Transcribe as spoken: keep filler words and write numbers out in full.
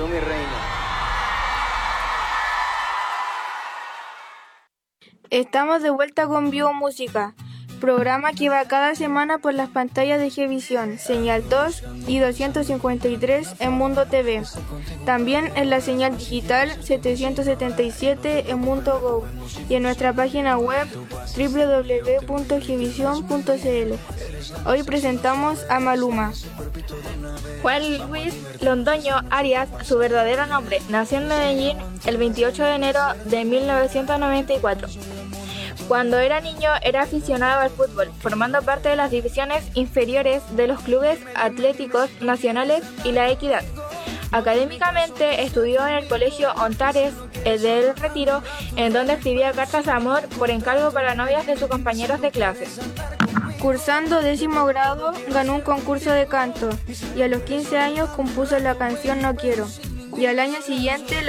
Adiós, mi reina. Estamos de vuelta con Biomúsica, programa que va cada semana por las pantallas de Gevisión, señal dos y doscientos cincuenta y tres en Mundo T V. También en la señal digital setecientos setenta y siete en Mundo Go y en nuestra página web doble u doble u doble u punto gevision punto c l. Hoy presentamos a Maluma. Juan Luis Londoño Arias, su verdadero nombre, nació en Medellín el veintiocho de enero de mil novecientos noventa y cuatro. Cuando era niño era aficionado al fútbol, formando parte de las divisiones inferiores de los clubes Atléticos Nacionales y La Equidad. Académicamente estudió en el Colegio Ontares del Retiro, en donde escribía cartas de amor por encargo para novias de sus compañeros de clases. Cursando décimo grado, ganó un concurso de canto y a los quince años compuso la canción No Quiero, y al año siguiente